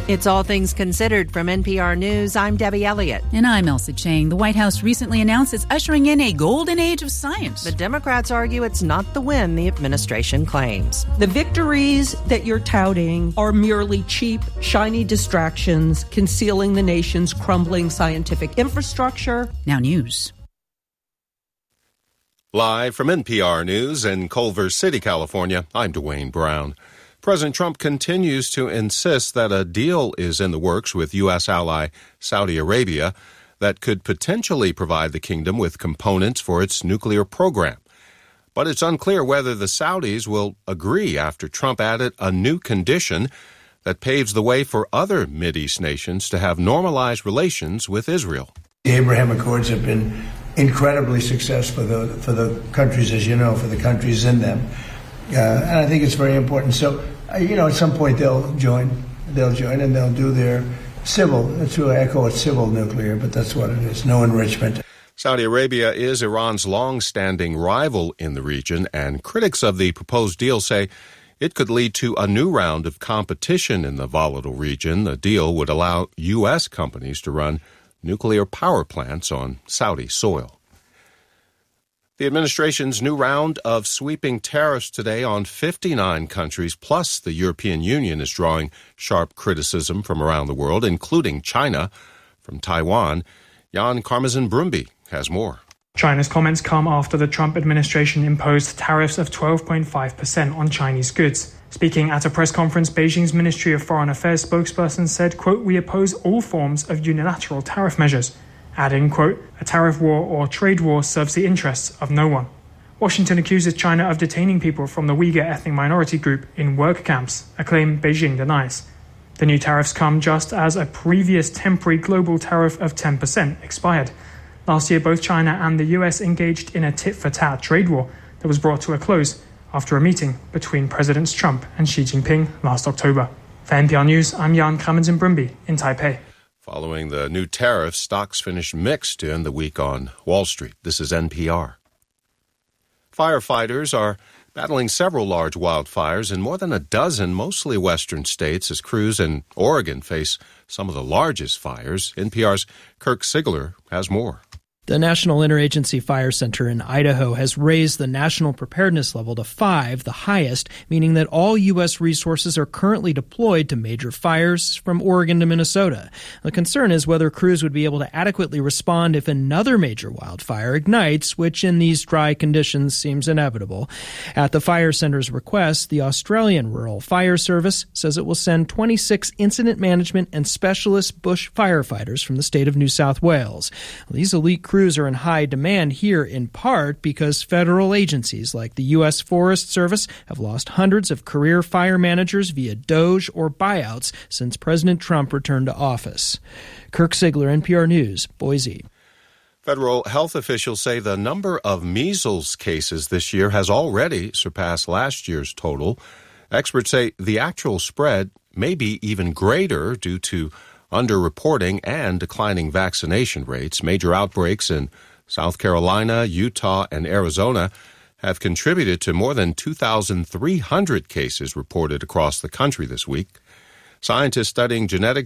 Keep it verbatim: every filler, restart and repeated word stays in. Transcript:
It's All Things Considered from N P R News. I'm Debbie Elliott. And I'm Elsa Chang. The White House recently announced it's ushering in a golden age of science. The Democrats argue it's not the win the administration claims. The victories that you're touting are merely cheap, shiny distractions, concealing the nation's crumbling scientific infrastructure. Now news. Live from N P R News in Culver City, California, I'm Dwayne Brown. President Trump continues to insist that a deal is in the works with U S ally Saudi Arabia that could potentially provide the kingdom with components for its nuclear program. But it's unclear whether the Saudis will agree after Trump added a new condition that paves the way for other Mideast nations to have normalized relations with Israel. The Abraham Accords have been incredibly successful for the, for the countries, as you know, for the countries in them. Uh, and I think it's very important. So, uh, you know, at some point they'll join, they'll join and they'll do their civil, to echo it, civil nuclear, but that's what it is, no enrichment. Saudi Arabia is Iran's long-standing rival in the region, and critics of the proposed deal say it could lead to a new round of competition in the volatile region. The deal would allow U S companies to run nuclear power plants on Saudi soil. The administration's new round of sweeping tariffs today on fifty-nine countries, plus the European Union, is drawing sharp criticism from around the world, including China. From Taiwan, Jan Karmazin-Brumby has more. China's comments come after the Trump administration imposed tariffs of twelve point five percent on Chinese goods. Speaking at a press conference, Beijing's Ministry of Foreign Affairs spokesperson said, quote, "We oppose all forms of unilateral tariff measures," adding, quote, "A tariff war or trade war serves the interests of no one." Washington accuses China of detaining people from the Uyghur ethnic minority group in work camps, a claim Beijing denies. The new tariffs come just as a previous temporary global tariff of ten percent expired. Last year, both China and the U S engaged in a tit-for-tat trade war that was brought to a close after a meeting between Presidents Trump and Xi Jinping last October. For N P R News, I'm Jan Karmazin-Brumby in Taipei. Following the new tariffs, stocks finished mixed in the week on Wall Street. This is N P R. Firefighters are battling several large wildfires in more than a dozen, mostly western states, as crews in Oregon face some of the largest fires. N P R's Kirk Sigler has more. The National Interagency Fire Center in Idaho has raised the national preparedness level to five, the highest, meaning that all U S resources are currently deployed to major fires from Oregon to Minnesota. The concern is whether crews would be able to adequately respond if another major wildfire ignites, which in these dry conditions seems inevitable. At the fire center's request, the Australian Rural Fire Service says it will send twenty-six incident management and specialist bush firefighters from the state of New South Wales. These elite crews Crews are in high demand here in part because federal agencies like the U S Forest Service have lost hundreds of career fire managers via Doge or buyouts since President Trump returned to office. Kirk Sigler, N P R News, Boise. Federal health officials say the number of measles cases this year has already surpassed last year's total. Experts say the actual spread may be even greater due to underreporting and declining vaccination rates. Major outbreaks in South Carolina, Utah, and Arizona have contributed to more than two thousand three hundred cases reported across the country this week. Scientists studying genetic